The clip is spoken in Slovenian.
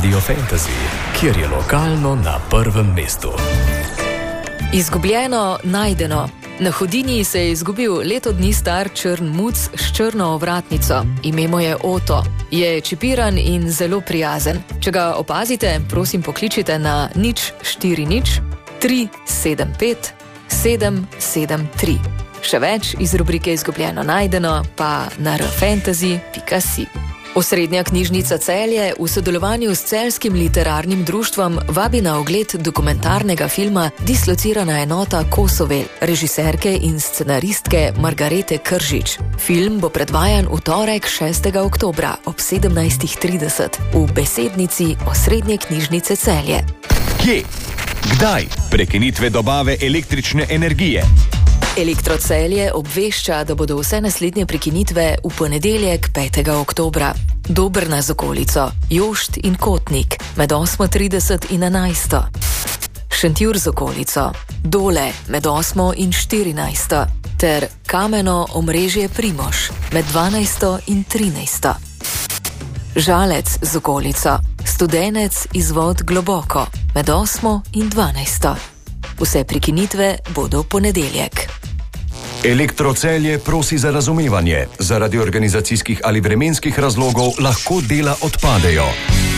Radio Fantasy, kjer je lokalno na prvem mestu. Izgubljeno, najdeno. Na Hudinji se je izgubil leto dni star črn muc s črno ovratnico. Ime mu je Oto. Je čipiran in zelo prijazen. Če ga opazite, prosim pokličite na 040 375 773. Še več iz rubrike Izgubljeno, najdeno pa na rfantasy.si. Osrednja knjižnica Celje v sodelovanju s Celjskim literarnim društvom vabi na ogled dokumentarnega filma Dislocirana enota Kosovel, režiserke in scenaristke Margarete Kržič. Film bo predvajan v torek 6. oktobra ob 17:30 v besednici Osrednje knjižnice Celje. Kje? Kdaj? Prekinitve dobave električne energije. Elektro Celje obvešča, da bodo vse naslednje prekinitve v ponedeljek 5. oktobra. Dobrna z okolico, Jošt in Kotnik med 8:30 in 11. Šentjur z okolico, Dole med 8 in 14. ter Kameno omrežje Primož med 12 in 13. Žalec z okolico, Studenec izvod Globoko med 8 in 12. Vse prekinitve bodo v ponedeljek. Elektro Celje prosi za razumevanje. Zaradi organizacijskih ali vremenskih razlogov lahko dela odpadejo.